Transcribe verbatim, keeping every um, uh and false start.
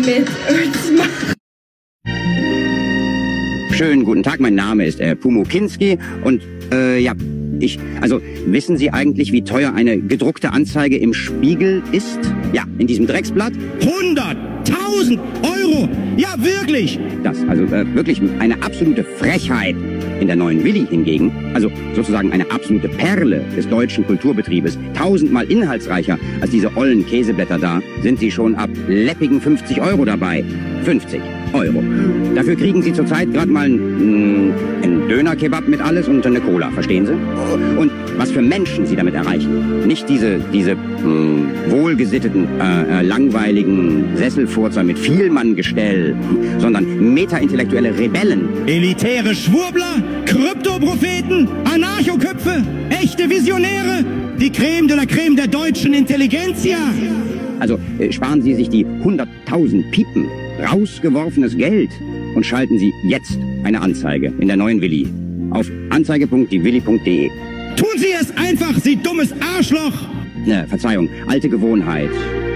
mit uns machen. Schönen guten Tag, mein Name ist äh, Pumukinski und äh, ja, ich, also wissen Sie eigentlich, wie teuer eine gedruckte Anzeige im Spiegel ist? Ja, in diesem Drecksblatt? hunderttausend Euro! Ja, wirklich! Das, also äh, wirklich eine absolute Frechheit. In der neuen Willi hingegen, also sozusagen eine absolute Perle des deutschen Kulturbetriebes, tausendmal inhaltsreicher als diese ollen Käseblätter da, sind Sie schon ab läppigen fünfzig Euro dabei. fünfzig Euro. Dafür kriegen Sie zurzeit gerade mal einen, einen Döner-Kebab mit alles und eine Cola, verstehen Sie? Und was für Menschen Sie damit erreichen. Nicht diese, diese mh, wohlgesitteten, äh, äh, langweiligen Sesselfurzer mit Vielmanngestell, sondern metaintellektuelle Rebellen. Elitäre Schwurbler, Kryptopropheten, Anarchoköpfe, echte Visionäre, die Creme de la Creme der deutschen Intelligenzia. Also äh, sparen Sie sich die hunderttausend Piepen, rausgeworfenes Geld und schalten Sie jetzt eine Anzeige in der neuen Willi auf anzeige punkt die willi punkt de. Tun Sie es einfach, Sie dummes Arschloch! Ne, Verzeihung, alte Gewohnheit.